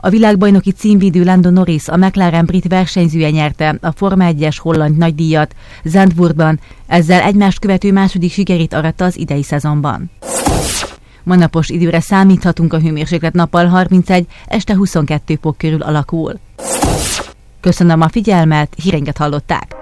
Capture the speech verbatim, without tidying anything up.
A világbajnoki címvédő Lando Norris, a McLaren brit versenyzője nyerte a Forma egyes holland nagydíjat Zandvoortban, ezzel egymást követő második sikerét aratta az idei szezonban. Ma napos időre számíthatunk, a hőmérséklet nappal harmincegy, este huszonkettő fok körül alakul. Köszönöm a figyelmet, híreinket hallották!